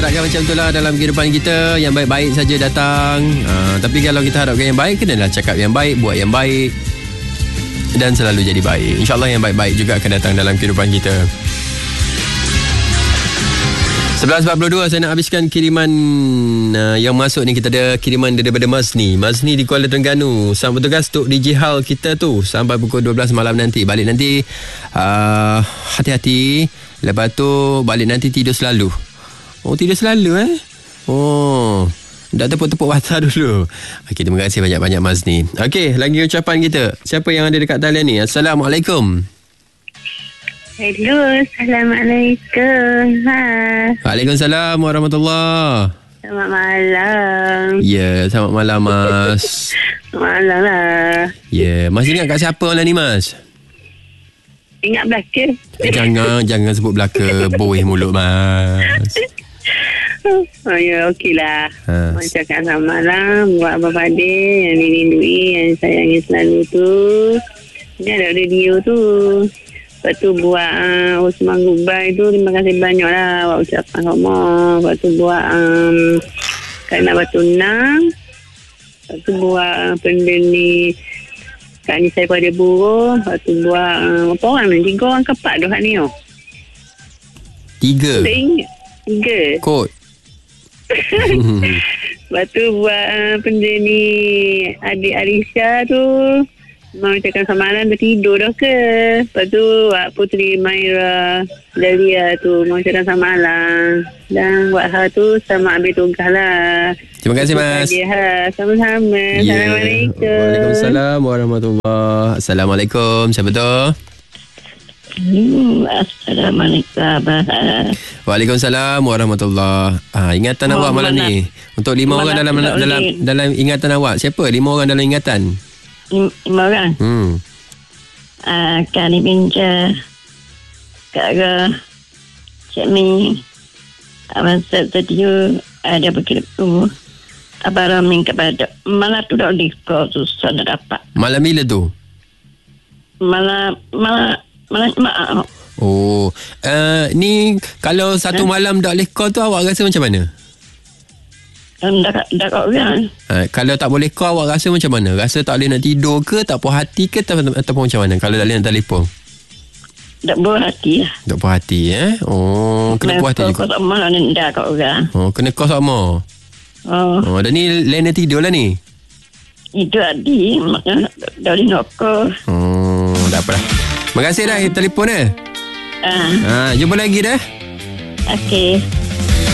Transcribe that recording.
harapkan macam itulah dalam kehidupan kita. Yang baik-baik saja datang. Tapi kalau kita harapkan yang baik, kenalah cakap yang baik, buat yang baik, dan selalu jadi baik. InsyaAllah yang baik-baik juga akan datang dalam kehidupan kita. 11.42 saya nak habiskan kiriman yang masuk ni. Kita ada kiriman daripada Mazni di Kuala Terengganu. Sang petugas untuk DJ Hal kita tu sampai pukul 12 malam nanti. Balik nanti hati-hati. Lepas tu balik nanti tidur selalu. Oh, tidur selalu dah tepuk-tepuk mata dulu. Okey, terima kasih banyak-banyak Mazni. Okey, lagi ucapan kita. Siapa yang ada dekat talian ni? Assalamualaikum. Hello, Assalamualaikum. Waalaikumsalam warahmatullahi. Selamat malam. Ya, selamat malam Mas. Malam lah. Ya, Mas ingat kat siapa malam ni Mas? Ingat belaka. Jangan sebut belaka. Boih mulut Mas. Oh ya, okey lah. Cakap selamat malam buat Abang Fadil yang dirindui, yang sayangi selalu tu. Dia ada radio tu. Lepas tu buat Osman Goodbye tu, terima kasih banyak lah buat ucapan sama. Lepas tu buat Kaina Batu Nang. Lepas tu buat benda ni Kak Nisai pada buruh. Lepas tu buat apa orang ni? 3 orang ke 4 dah ni. 3. Tak ingat. 3. Kod. Lepas tu buat benda ni adik Arisha tu. Mau ucapkan samaran dah tidur dah ke? Lepas tu Putri Maira Dalia tu mau ucapkan samaran. Dan buat hal tu sama habis tugas lah. Terima kasih Mas. Sama-sama. Assalamualaikum. Waalaikumsalam warahmatullahi. Assalamualaikum. Siapa tu? Assalamualaikum. Waalaikumsalam warahmatullahi. Ingatan awak malam ni untuk 5 orang dalam ingatan awak. Siapa 5 orang dalam ingatan? 5 orang. Kali Binca, Kak Ra, Cik Mi, Abang Sedio, ada begitu. Abang Ramin kepada malam tu dah diskor susah nak dapat. Malam bila tu? Malam Jumaat. Oh, ni kalau satu malam tak boleh call tu awak rasa macam mana? Dah kat orang. Kalau tak boleh call awak rasa macam mana? Rasa tak boleh nak tidur ke, tak puas hati ke, ataupun macam mana kalau tak boleh nak telefon? Tak puas hati lah. Tak puas hati Oh, kena puas hati juga. Kau tak malah dah kat orang. Oh, kena call sama. Dan ni lain nak tidur lah ni. Itu adik maknanya dah boleh nak call. Tak apalah. Terima kasih dah telefon Jumpa lagi dah. Okey.